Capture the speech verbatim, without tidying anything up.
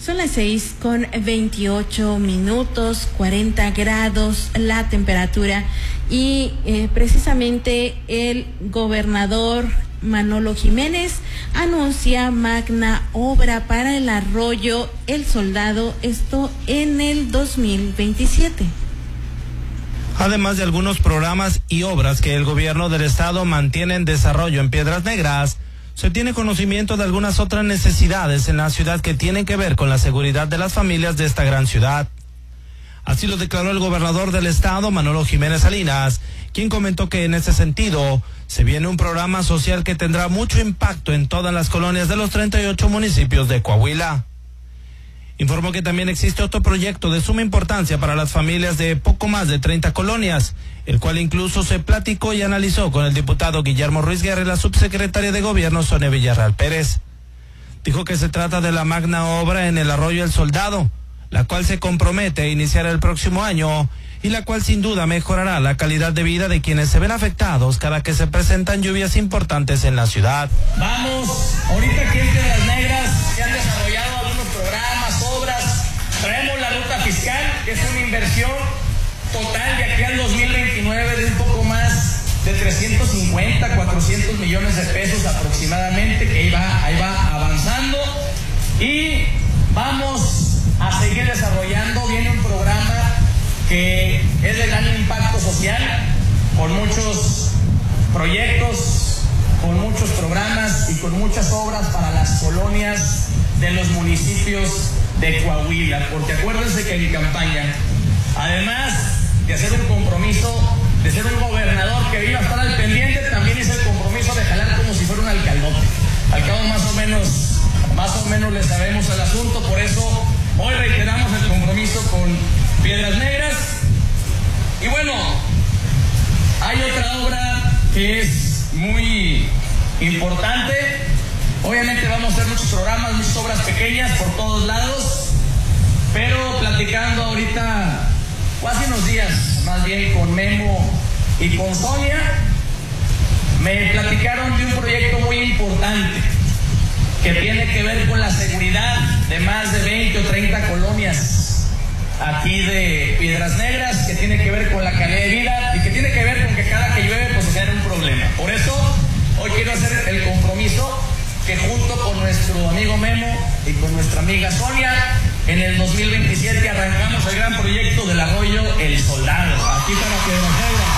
Son las seis con veintiocho minutos, cuarenta grados la temperatura y eh, precisamente el gobernador Manolo Jiménez anuncia magna obra para el arroyo El Soldado, esto en el dos mil veintisiete. Además de algunos programas y obras que el gobierno del estado mantiene en desarrollo en Piedras Negras, se tiene conocimiento de algunas otras necesidades en la ciudad que tienen que ver con la seguridad de las familias de esta gran ciudad. Así lo declaró el gobernador del estado, Manolo Jiménez Salinas, quien comentó que en ese sentido se viene un programa social que tendrá mucho impacto en todas las colonias de los treinta y ocho municipios de Coahuila. Informó que también existe otro proyecto de suma importancia para las familias de poco más de treinta colonias, el cual incluso se platicó y analizó con el diputado Guillermo Ruiz Guerra y la subsecretaria de Gobierno Sonia Villarreal Pérez. Dijo que se trata de la magna obra en el arroyo El Soldado, la cual se compromete a iniciar el próximo año y la cual sin duda mejorará la calidad de vida de quienes se ven afectados cada que se presentan lluvias importantes en la ciudad. Vamos, ahorita aquí en Piedras Negras se han desarrollado algunos programas, obras, traemos la ruta fiscal, que es una inversión total de aquí al dos mil veintinueve de un poco más de trescientos cincuenta, cuatrocientos millones de pesos aproximadamente, que ahí va, ahí va avanzando y vamos a seguir desarrollando. Viene un programa que es de gran impacto social, con muchos proyectos, con muchos programas y con muchas obras para las colonias de los municipios de Coahuila, porque acuérdense que en campaña, además de hacer un compromiso, de ser un gobernador que iba a estar al pendiente, también hice el compromiso de jalar como si fuera un alcaldote. Al cabo más o menos, más o menos le sabemos al asunto, por eso hoy reiteramos el compromiso con Piedras Negras. Y bueno, hay otra obra que es muy importante. Obviamente vamos a hacer muchos programas, muchas obras pequeñas por todos lados, pero platicando ahorita, o hace unos días más bien, con Memo y con Sonia, me platicaron de un proyecto muy importante que tiene que ver con la seguridad de más de veinte o treinta colonias aquí de Piedras Negras, que tiene que ver con la calidad de vida y que tiene que ver con que cada que llueve pues se genera un problema. Por eso hoy quiero hacer el compromiso que junto con nuestro amigo Memo y con nuestra amiga Sonia, en el dos mil veintisiete arrancamos el gran proyecto del arroyo El Soldado, aquí para Piedras Negras.